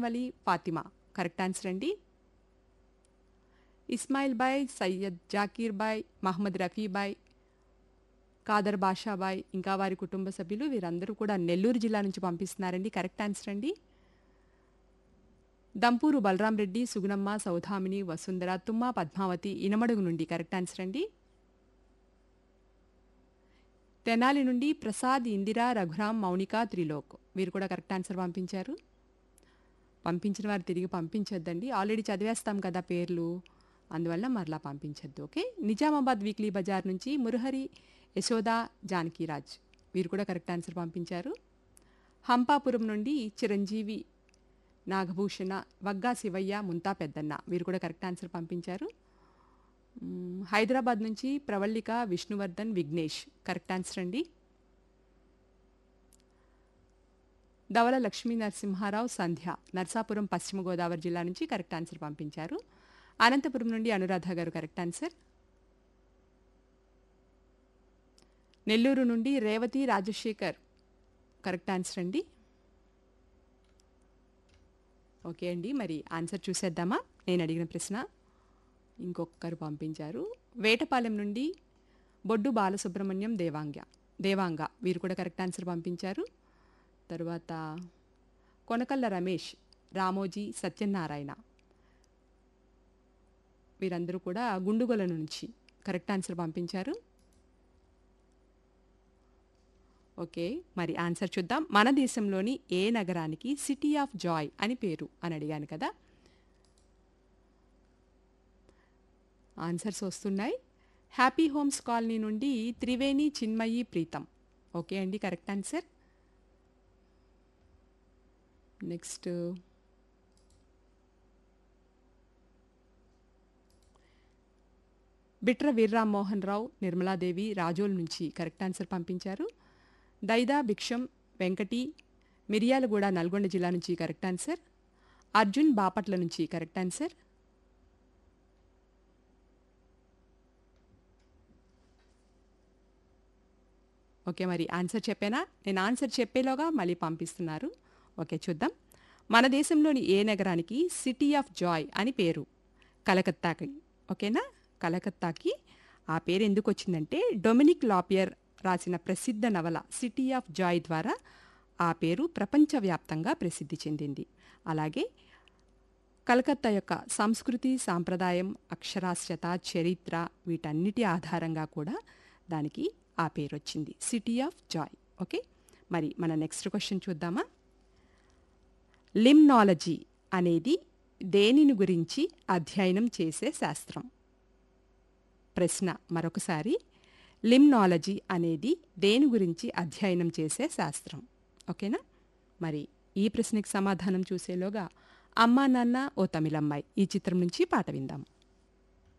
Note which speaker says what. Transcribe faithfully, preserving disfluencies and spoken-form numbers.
Speaker 1: వలి Fatima correct answer అండి. Ismail bye, Syed Zakir bye, Mohammed Rafi bye, Khadar బాషా bye ఇంకా వారి కుటుంబ సభ్యులు వీరందరూ కూడా నెల్లూరు జిల్లా నుంచి పంపిస్తున్నారండి. కరెక్ట్ ఆన్సర్ అండి. దంపూరు బలరాం రెడ్డి, సుగుణమ్మ, సౌధామిని, వసుంధర, తుమ్మ పద్మావతి ఇనమడుగు నుండి కరెక్ట్ ఆన్సర్ అండి. తెనాలి నుండి ప్రసాద్, ఇందిరా, రఘురాం, మౌనిక, త్రిలోక్ వీరు కూడా కరెక్ట్ ఆన్సర్ పంపించారు. పంపించిన వారు తిరిగి పంపించొద్దండి, ఆల్రెడీ చదివేస్తాం కదా పేర్లు, అందువల్ల మరలా పంపించొద్దు. ఓకే. నిజామాబాద్ వీక్లీ బజార్ నుంచి మురహరి, యశోద, జానకీరాజ్ వీరు కూడా కరెక్ట్ ఆన్సర్ పంపించారు. హంపాపురం నుండి చిరంజీవి, నాగభూషణ, వగ్గా శివయ్య, ముంతా పెద్దన్న వీరు కూడా కరెక్ట్ ఆన్సర్ పంపించారు. మ్, హైదరాబాద్ నుంచి ప్రవళిక, విష్ణువర్ధన్, విఘ్నేష్ కరెక్ట్ ఆన్సర్ అండి. ధవల లక్ష్మీ నరసింహారావు, సంధ్య నర్సాపురం పశ్చిమ గోదావరి జిల్లా నుంచి కరెక్ట్ ఆన్సర్ పంపించారు. అనంతపురం నుండి అనురాధ గారు కరెక్ట్ ఆన్సర్. నెల్లూరు నుండి రేవతి, రాజశేఖర్ కరెక్ట్ ఆన్సర్ అండి. ఓకే అండి, మరి ఆన్సర్ చూసేద్దామా. నేను అడిగిన ప్రశ్న ఇంకొకరు పంపించారు. వేటపాలెం నుండి బొడ్డు బాలసుబ్రహ్మణ్యం, దేవాంగ దేవాంగ వీరు కూడా కరెక్ట్ ఆన్సర్ పంపించారు. తరువాత కొనకల్ల రమేష్, రామోజీ, సత్యనారాయణ వీరందరూ కూడా గుండుగొల నుంచి కరెక్ట్ ఆన్సర్ పంపించారు. ఓకే, మరి ఆన్సర్ చూద్దాం. మన దేశంలోని ఏ నగరానికి సిటీ ఆఫ్ జాయ్ అని పేరు అని అడిగాను కదా. ఆన్సర్స్ వస్తున్నాయి. హ్యాపీ హోమ్స్ కాలనీ నుండి త్రివేణి, చిన్మయి, ప్రీతం ఓకే అండి కరెక్ట్ ఆన్సర్. నెక్స్ట్ బిట్ర వీర్రామ్మోహన్ రావు, నిర్మలాదేవి రాజోల్ నుంచి కరెక్ట్ ఆన్సర్ పంపించారు. దైదా భిక్షం, వెంకటి, మిర్యాలగూడ, నల్గొండ జిల్లా నుంచి కరెక్ట్ ఆన్సర్. అర్జున్ బాపట్ల నుంచి కరెక్ట్ ఆన్సర్. ఓకే, మరి ఆన్సర్ చెప్పేనా. నేను ఆన్సర్ చెప్పేలోగా మళ్ళీ పంపిస్తున్నారు. ఓకే చూద్దాం. మన దేశంలోని ఏ నగరానికి సిటీ ఆఫ్ జాయ్ అని పేరు. కలకత్తాకి. ఓకేనా, కలకత్తాకి ఆ పేరు ఎందుకు వచ్చిందంటే డొమినిక్ లాపియర్ రాసిన ప్రసిద్ధ నవల సిటీ ఆఫ్ జాయ్ ద్వారా ఆ పేరు ప్రపంచవ్యాప్తంగా ప్రసిద్ధి చెందింది. అలాగే కలకత్తా యొక్క సంస్కృతి, సాంప్రదాయం, అక్షరాస్యత, చరిత్ర వీటన్నిటి ఆధారంగా కూడా దానికి ఆ పేరు వచ్చింది, సిటీ ఆఫ్ జాయ్. ఓకే, మరి మన నెక్స్ట్ క్వశ్చన్ చూద్దామా. లిమ్నాలజీ అనేది దేనిని గురించి అధ్యయనం చేసే శాస్త్రం. ప్రశ్న మరొకసారి, లిమ్నాలజీ అనేది దేని గురించి అధ్యయనం చేసే శాస్త్రం. ఓకేనా, మరి ఈ ప్రశ్నకి సమాధానం చూసేలోగా అమ్మా నాన్న ఓ తమిళమ్మాయి ఈ చిత్రం నుంచి పాట విందాం.